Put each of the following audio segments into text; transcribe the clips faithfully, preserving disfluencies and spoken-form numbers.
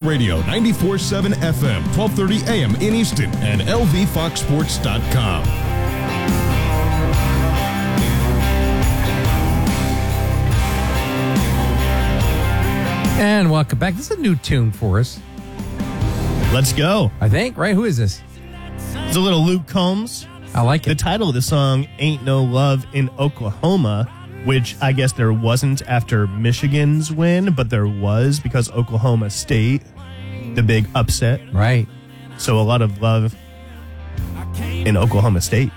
Radio ninety-four point seven F M, twelve thirty A M in Easton, and L V fox sports dot com. And welcome back. This is a new tune for us. Let's go. I think, right? Who is this? It's a little Luke Combs. I like The it. title of the song, Ain't No Love in Oklahoma, which I guess there wasn't after Michigan's win, but there was because Oklahoma State, the big upset. Right. So a lot of love in Oklahoma State.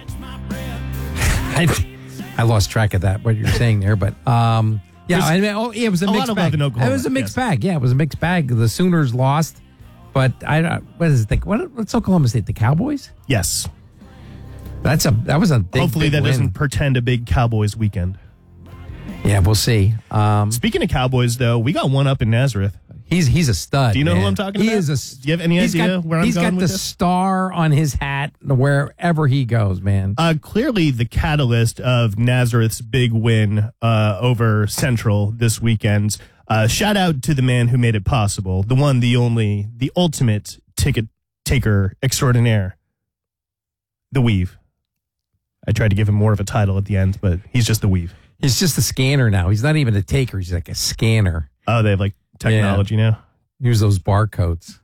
I, I lost track of that, what you're saying there, but um, yeah, I mean, oh, yeah, it was a, a mixed lot of bag. love in Oklahoma, It was a mixed yes. bag. Yeah, it was a mixed bag. The Sooners lost, but I don't. What is it? Think what? What's Oklahoma State? The Cowboys? Yes. That's a that was a big. Hopefully big that win. doesn't pretend a big Cowboys weekend. Yeah, we'll see. Um, Speaking of Cowboys, though, we got one up in Nazareth. he's he's a stud. Do you know man. who I'm talking he about? Is a, Do you have any he's idea got, where I'm he's going got with the this? star on his hat wherever he goes, man. Uh, clearly the catalyst of Nazareth's big win uh, over Central this weekend. Uh, shout out to the man who made it possible, the one, the only, the ultimate ticket taker extraordinaire, the Weave. I tried to give him more of a title at the end, but he's just the Weave. He's just a scanner now. He's not even a taker. He's like a scanner. Oh, they have like technology now. Use those barcodes.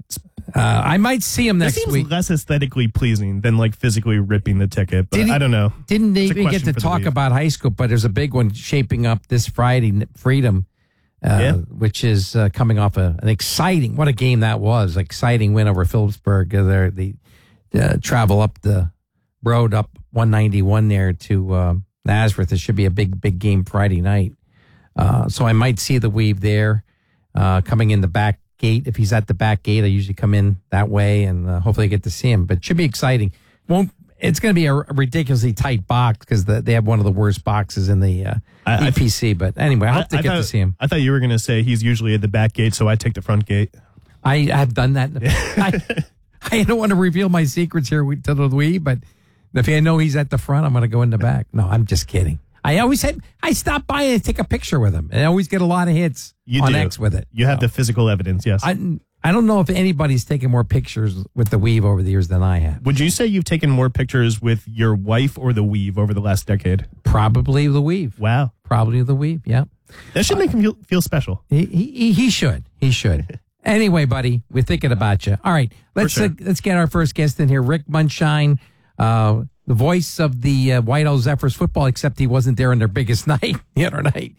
Uh, I might see him This next seems week. less aesthetically pleasing than like physically ripping the ticket, but Did he- I don't know. Didn't It's a even get question to for the talk Weave. about high school, but there's a big one shaping up this Friday, Freedom, uh, Yeah. which is uh, coming off a, an exciting, what a game that was, exciting win over Phillipsburg. Uh, they're- They uh, travel up the road up one ninety-one there to uh, Nazareth. It should be a big, big game Friday night. Uh, so I might see the Weave there uh, coming in the back gate. If he's at the back gate, I usually come in that way, and uh, hopefully I get to see him. But it should be exciting. Won't It's going to be a, a ridiculously tight box because the, they have one of the worst boxes in the uh, I- I E P C. But anyway, I hope to I get thought, to see him. I thought you were going to say he's usually at the back gate, so I take the front gate. I have done that. I, I don't want to reveal my secrets here to the Weave, but if I know he's at the front, I'm going to go in the back. No, I'm just kidding. I always had, I stop by and take a picture with him, and I always get a lot of hits You on do. X with it. You have So, the physical evidence, yes. I, I don't know if anybody's taken more pictures with the Weave over the years than I have. Would you say you've taken more pictures with your wife or the Weave over the last decade? Probably the Weave. Wow. Probably the Weave, yeah. That should make him feel, feel special. He, he, he should. He should. Anyway, buddy, we're thinking about you. All right, let's sure. uh, let's get our first guest in here. Rick Munshine, uh, the voice of the uh, White Owl Zephyrs football, except he wasn't there on their biggest night the other night.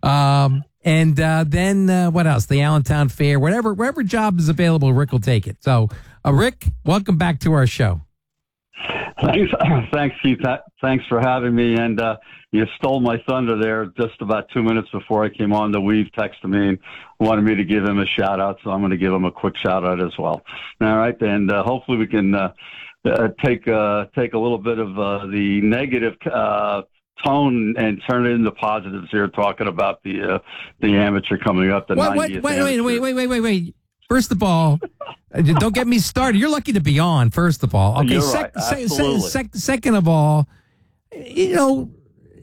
Um, and uh, then uh, what else? The Allentown Fair, whatever, whatever job is available, Rick will take it. So, uh, Rick, welcome back to our show. Thanks, thanks, Keith. Thanks for having me. And uh, you stole my thunder there just about two minutes before I came on. The Weave texted me and wanted me to give him a shout out, so I'm going to give him a quick shout out as well. All right, and uh, hopefully we can uh, uh, take uh, take a little bit of uh, the negative uh, tone and turn it into positives here, talking about the uh, the amateur coming up. The What, what, ninetieth wait, wait, amateur. wait, wait, wait, wait, wait. First of all, uh, don't get me started. You're lucky to be on, first of all. Okay, You're sec- right. sec- Absolutely. sec- second of all, you know,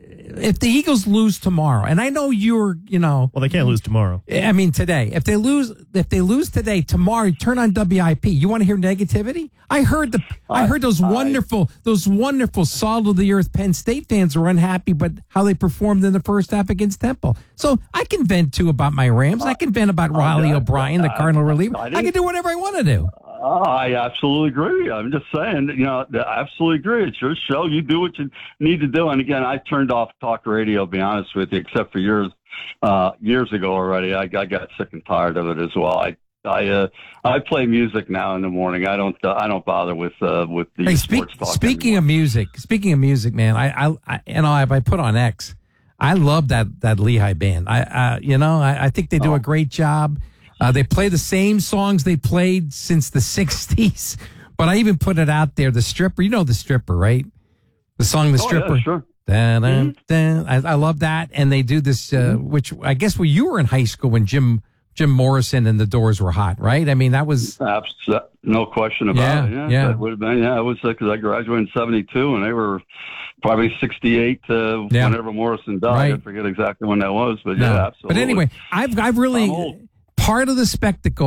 if the Eagles lose tomorrow, and I know you're, you know, Well, they can't lose tomorrow. I mean today. If they lose, if they lose today, tomorrow, turn on W I P. You want to hear negativity? I heard the, I heard those I- wonderful, those wonderful salt of the earth Penn State fans were unhappy, but how they performed in the first half against Temple. So I can vent too about my Rams. I can vent about Riley I- O'Brien, the I- Cardinal reliever. I I didn't- can do whatever I want to do. Oh, I absolutely agree. I'm just saying, you know, I absolutely agree. It's your show. You do what you need to do. And again, I turned off talk radio, to be honest with you, except for years, uh, years ago already. I, I got sick and tired of it as well. I, I, uh, I play music now in the morning. I don't, uh, I don't bother with, uh, with the Hey, speak, sports talk. speaking anymore. of music, speaking of music, man, I, I, I you know, if I put on X, I love that that Lehigh band. I, uh, you know, I, I think they do Oh. a great job. Uh, they play the same songs they played since the sixties. But I even put it out there. The Stripper, you know the Stripper, right? The song The Oh, Stripper. yeah, sure. Dun, dun, Mm-hmm. dun. I, I love that. And they do this, uh, which I guess when you were in high school when Jim Jim Morrison and the Doors were hot, right? I mean, that was Abs- no question about Yeah, it. Yeah, yeah. That would have been, yeah, it was because I graduated in seventy-two and they were probably sixty-eight uh, Yeah. whenever Morrison died. Right. I forget exactly when that was, but no. yeah, absolutely. But anyway, I've I've really I'm old. part of the spectacle.